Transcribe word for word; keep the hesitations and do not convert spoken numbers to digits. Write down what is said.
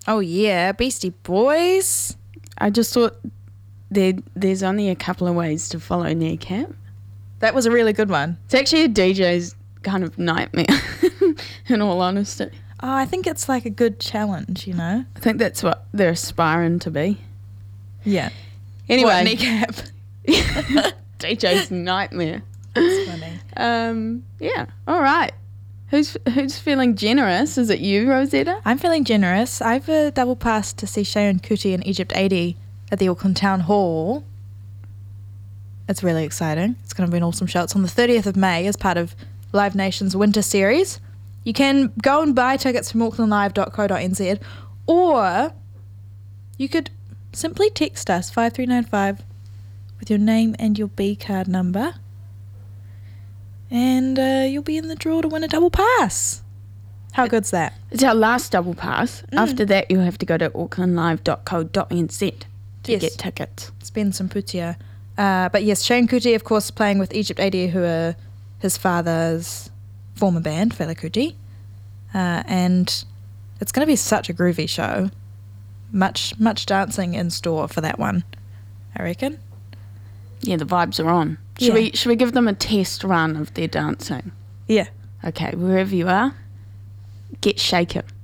Oh, yeah. Beastie Boys. I just thought there, there's only a couple of ways to follow Kneecap. That was a really good one. It's actually a D J's kind of nightmare, in all honesty. Oh, I think it's like a good challenge, you know? I think that's what they're aspiring to be. Yeah. Anyway. What, Kneecap? D J's nightmare. That's funny. Um, yeah. All right. Who's who's feeling generous? Is it you, Rosetta? I'm feeling generous. I have a double pass to see Sharon Kuti and Egypt eighty at the Auckland Town Hall. It's really exciting. It's going to be an awesome show. It's on the thirtieth of May as part of Live Nation's Winter Series. You can go and buy tickets from auckland live dot co dot n z, or you could simply text us five three nine five with your name and your B card number, and uh, you'll be in the draw to win a double pass. How good's that? It's our last double pass. Mm. After that, you'll have to go to auckland live dot co dot n z to yes. get tickets. Spend some putia. Uh, but yes, Shane Kuti, of course, playing with Egypt eighty, who are his father's former band, Fela Kuti. Uh, and it's going to be such a groovy show. Much, much dancing in store for that one, I reckon. Yeah, the vibes are on. Should Yeah. we should we give them a test run of their dancing? Yeah. Okay, wherever you are, get shaken.